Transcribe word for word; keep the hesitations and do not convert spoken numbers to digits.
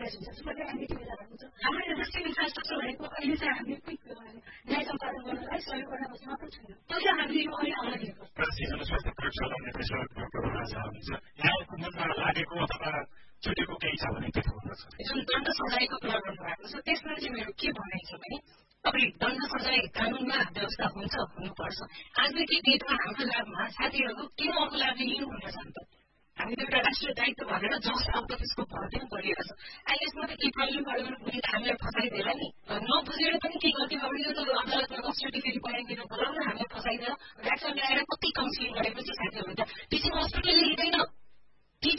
progress हुन्छ जसमा चाहिँ हामी टिभी राख्नु छ हाम्रो इन्डस्ट्री इन्फ्रास्ट्रक्चर भनेको अहिले चाहिँ हामी क्विक न्याय सम्पादन गर्नलाई सहयोग गर्न खोज्नु मात्र छैन त्यो चाहिँ हामीले यो अहिले आउन दिएको स्वास्थ्य प्रयोगशाला निर्देशक डाक्टर राजा हुनुहुन्छ यहाँको मनमा लागेको अथवा छुटेको केही छ भने के थाहा छ जुन दण्ड सजायको कुरा गर्नुभएको छ त्यसमा चाहिँ मेरो के भनाइ छ भने अब दण्ड सजाय कानूनमा व्यवस्था हुन्छ हुनुपर्छ आजको डेटमा हाम्रो लाभमा साथीहरू किन अर्को लाभ लिनु भनेर जान्छ हामी त एउटा राष्ट्रिय दायित्व भनेर जस आउँछ त्यसको भर्दै गरिएको छ अहिले यसमा त के प्रब्लम भयो भने भोलि हामीलाई फसाइदिएला नि नबुझेर पनि के गर्थ्यो भने यो त अदालतमा कस्टडी फेरि परेन्टिन बोलाउन हामीलाई फसाइदिएर भ्याक्सिन ल्याएर कति काउन्सिलिङ गरेपछि साथीहरू त पछि हस्पिटलले लिँदैन